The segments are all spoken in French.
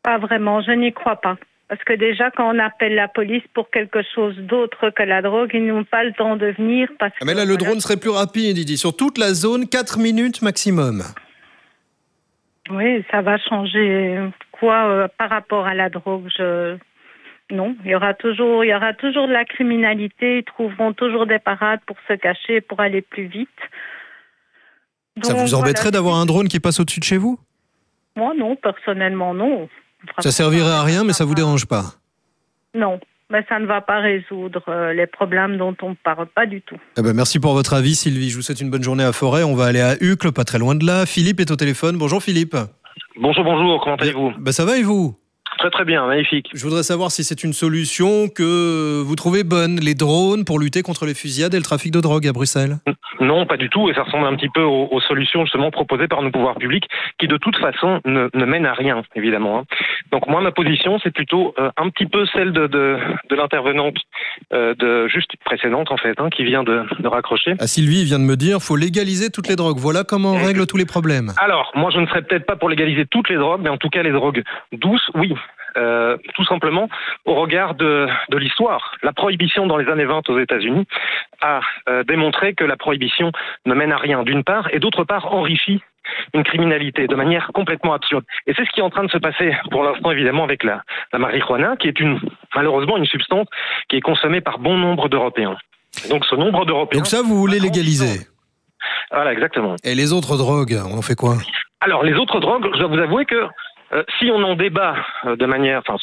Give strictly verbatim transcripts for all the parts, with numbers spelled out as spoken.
Pas vraiment, je n'y crois pas. Parce que déjà, quand on appelle la police pour quelque chose d'autre que la drogue, ils n'ont pas le temps de venir. Parce ah mais là, que, le voilà. drone serait plus rapide, il dit. Sur toute la zone, quatre minutes maximum. Oui, ça va changer quoi euh, par rapport à la drogue je... Non, il y aura toujours, il y aura toujours de la criminalité. Ils trouveront toujours des parades pour se cacher, pour aller plus vite. Donc, ça vous embêterait voilà. d'avoir un drone qui passe au-dessus de chez vous? Moi, non, personnellement, non. Vraiment, ça servirait à rien, mais ça vous dérange pas? Non, mais ça ne va pas résoudre euh, les problèmes dont on ne parle pas du tout. Eh ben, merci pour votre avis, Sylvie. Je vous souhaite une bonne journée à Forêt. On va aller à Uccle, pas très loin de là. Philippe est au téléphone. Bonjour Philippe. Bonjour, bonjour, comment allez-vous? Ben, ça va et vous? Très très bien, magnifique. Je voudrais savoir si c'est une solution que vous trouvez bonne, les drones pour lutter contre les fusillades et le trafic de drogue à Bruxelles. Non, pas du tout, et ça ressemble un petit peu aux, aux solutions justement proposées par nos pouvoirs publics qui de toute façon ne, ne mènent à rien, évidemment. Donc moi, ma position, c'est plutôt euh, un petit peu celle de, de, de l'intervenante euh, de juste précédente en fait, hein, qui vient de, de raccrocher. Ah, Sylvie vient de me dire, faut légaliser toutes les drogues. Voilà comment on règle tous les problèmes. Alors, moi, je ne serais peut-être pas pour légaliser toutes les drogues, mais en tout cas les drogues douces, oui. Euh, tout simplement au regard de, de l'histoire. La prohibition dans les années vingt aux États-Unis a euh, démontré que la prohibition ne mène à rien, d'une part, et d'autre part enrichit une criminalité de manière complètement absurde. Et c'est ce qui est en train de se passer pour l'instant, évidemment, avec la, la marijuana, qui est une, malheureusement une substance qui est consommée par bon nombre d'Européens. Donc ce nombre d'Européens... Donc ça, vous voulez légaliser? Voilà, exactement. Et les autres drogues, on en fait quoi? Alors, les autres drogues, je dois vous avouer que Euh, si on en débat euh, de manière, enfin,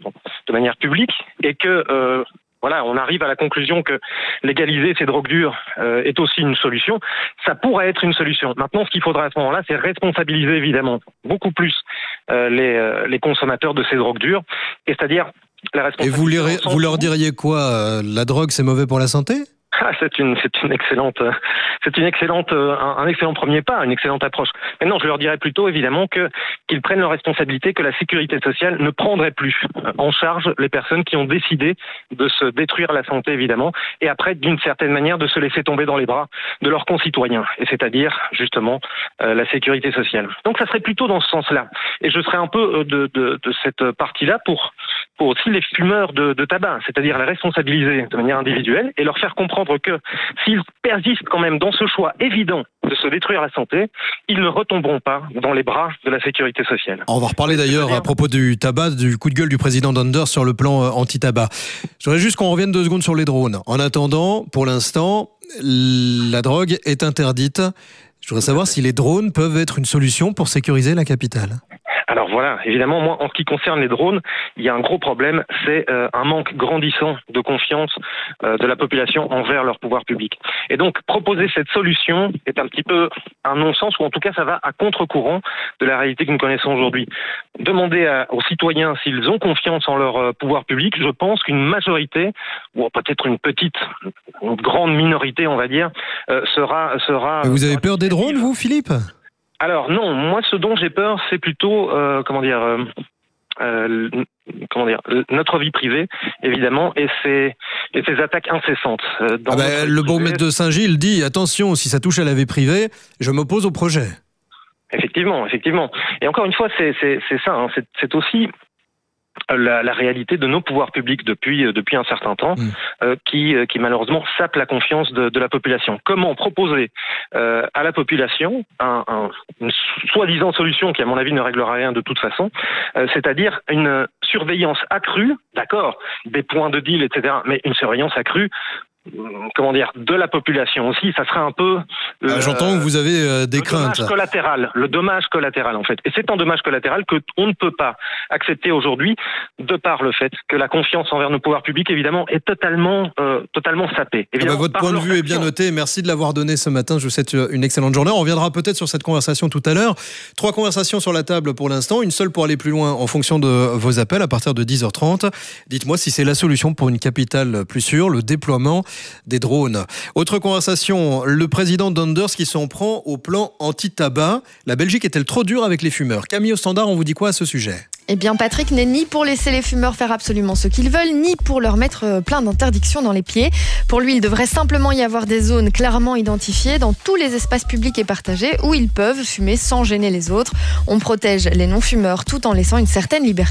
de manière publique, et que euh, voilà, on arrive à la conclusion que légaliser ces drogues dures euh, est aussi une solution, ça pourrait être une solution. Maintenant, ce qu'il faudra à ce moment-là, c'est responsabiliser évidemment beaucoup plus euh, les, euh, les consommateurs de ces drogues dures, et c'est-à-dire la responsabilité. Et vous, les, vous leur diriez quoi? euh, La drogue, c'est mauvais pour la santé? Ah, c'est une, c'est une excellente, c'est une excellente, un, un excellent premier pas, une excellente approche. Maintenant, je leur dirais plutôt, évidemment, que qu'ils prennent leurs responsabilités, que la sécurité sociale ne prendrait plus en charge les personnes qui ont décidé de se détruire la santé, évidemment, et après, d'une certaine manière, de se laisser tomber dans les bras de leurs concitoyens, et c'est-à-dire, justement, euh, la sécurité sociale. Donc, ça serait plutôt dans ce sens-là. Et je serais un peu de, de, de cette partie-là pour, pour aussi les fumeurs de, de tabac, c'est-à-dire les responsabiliser de manière individuelle et leur faire comprendre que s'ils persistent quand même dans ce choix évident de se détruire la santé, ils ne retomberont pas dans les bras de la sécurité sociale. On va reparler d'ailleurs à propos du tabac, du coup de gueule du président Donders sur le plan anti-tabac. Je voudrais juste qu'on revienne deux secondes sur les drones. En attendant, pour l'instant, la drogue est interdite. Je voudrais savoir si les drones peuvent être une solution pour sécuriser la capitale. Alors voilà, évidemment, moi, en ce qui concerne les drones, il y a un gros problème, c'est euh, un manque grandissant de confiance euh, de la population envers leur pouvoir public. Et donc, proposer cette solution est un petit peu un non-sens, ou en tout cas, ça va à contre-courant de la réalité que nous connaissons aujourd'hui. Demander à, aux citoyens s'ils ont confiance en leur euh, pouvoir public, je pense qu'une majorité, ou peut-être une petite, une grande minorité, on va dire, euh, sera... sera Mais vous avez sera peur des drones, vous, Philippe ? Alors non, moi ce dont j'ai peur, c'est plutôt euh, comment dire, euh, euh, comment dire, notre vie privée, évidemment, et ces et ces attaques incessantes. Euh, dans ah ben, le bourgmestre de Saint-Gilles dit attention, si ça touche à la vie privée, je m'oppose au projet. Effectivement, effectivement. Et encore une fois, c'est c'est c'est ça, hein, c'est c'est aussi La, la réalité de nos pouvoirs publics depuis depuis un certain temps, mmh. euh, qui qui malheureusement sape la confiance de, de la population. Comment proposer euh, à la population un, un, une soi-disant solution qui, à mon avis, ne réglera rien de toute façon, euh, c'est-à-dire une surveillance accrue, d'accord, des points de deal, et cetera, mais une surveillance accrue. Comment dire, de la population aussi, ça serait un peu... Euh, ah, j'entends que vous avez euh, des le craintes. Dommage collatéral, le dommage collatéral, en fait. Et c'est un dommage collatéral que on ne peut pas accepter aujourd'hui, de par le fait que la confiance envers nos pouvoirs publics, évidemment, est totalement, euh, totalement sapée. Ah bah, votre point de vue est bien noté. Merci de l'avoir donné ce matin. Je vous souhaite une excellente journée. On reviendra peut-être sur cette conversation tout à l'heure. Trois conversations sur la table pour l'instant. Une seule pour aller plus loin en fonction de vos appels à partir de dix heures trente. Dites-moi si c'est la solution pour une capitale plus sûre, le déploiement des drones. Autre conversation, le président Donders qui s'en prend au plan anti-tabac. La Belgique est-elle trop dure avec les fumeurs? Camille au standard, on vous dit quoi à ce sujet? Eh bien, Patrick n'est ni pour laisser les fumeurs faire absolument ce qu'ils veulent, ni pour leur mettre plein d'interdictions dans les pieds. Pour lui, il devrait simplement y avoir des zones clairement identifiées dans tous les espaces publics et partagés où ils peuvent fumer sans gêner les autres. On protège les non-fumeurs tout en laissant une certaine liberté